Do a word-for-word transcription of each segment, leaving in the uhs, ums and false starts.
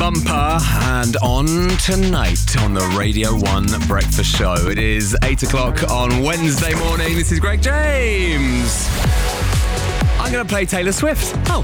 bumper, and on tonight on the Radio one Breakfast Show. It is eight o'clock on Wednesday morning. This is Greg James. I'm going to play Taylor Swift. Oh.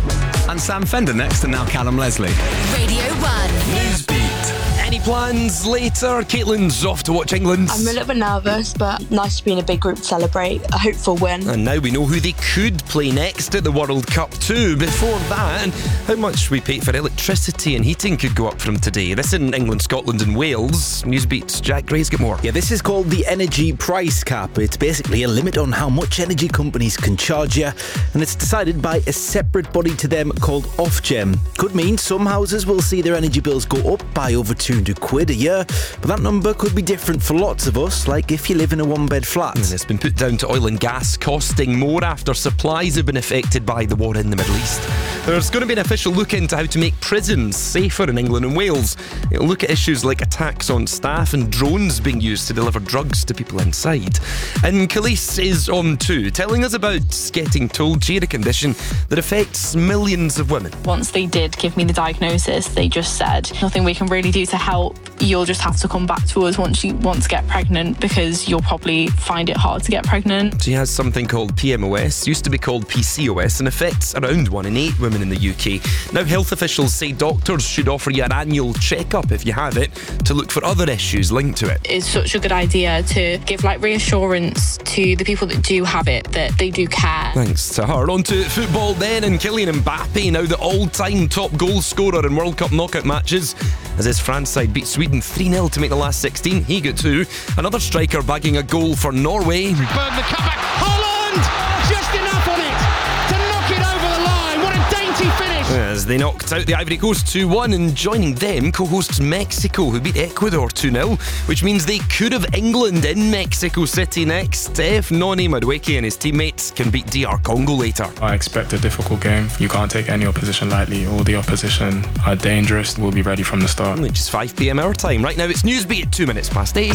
And Sam Fender next, and now Callum Leslie. Radio one. Newsbeat. Any plans later? Caitlin's off to watch England. I'm a little bit nervous, but nice to be in a big group to celebrate a hopeful win. And now we know who they could play next at the World Cup too. Before that, how much we pay for electricity and heating could go up from today. This in England, Scotland and Wales. Newsbeat's Jack Gray's got more. Yeah, this is called the energy price cap. It's basically a limit on how much energy companies can charge you, and it's decided by a separate body to them called Ofgem. Could mean some houses will see their energy bills go up by over two hundred quid a year, but that number could be different for lots of us, like if you live in a one-bed flat. And it's been put down to oil and gas costing more after supplies have been affected by the war in the Middle East. There's going to be an official look into how to make prisons safer in England and Wales. It'll look at issues like attacks on staff and drones being used to deliver drugs to people inside. And Khalees is on too, telling us about getting told she had a condition that affects millions of women. Once they did give me the diagnosis, they just said, nothing we can really do to help. You'll just have to come back to us once you want to get pregnant, because you'll probably find it hard to get pregnant. She has something called P M O S, used to be called P C O S, and affects around one in eight women in the U K. Now health officials say doctors should offer you an annual checkup if you have it, to look for other issues linked to it. It's such a good idea to give like reassurance to the people that do have it, that they do care. Thanks to her. On to football then, and Kylian Mbappe, now the all-time top goal scorer in World Cup knockout matches, as his France side beat Sweden three nil to make the last sixteen. He got two. Another striker bagging a goal for Norway. Burn the cutback. Holland! Just enough on it to knock it over the line. What a dainty finish. As they knocked out the Ivory Coast two one, and joining them co-hosts Mexico, who beat Ecuador two nil, which means they could have England in Mexico City next if Noni Madueke and his teammates can beat D R Congo later. I expect a difficult game. You can't take any opposition lightly. All the opposition are dangerous. We'll be ready from the start. Which is five p.m. our time. Right now it's Newsbeat at two minutes past eight.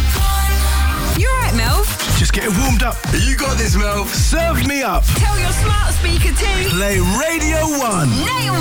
You alright, Mel? Just getting warmed up. You got this, Mel. Serve me up. Tell your smart speaker to Play Radio one. Nail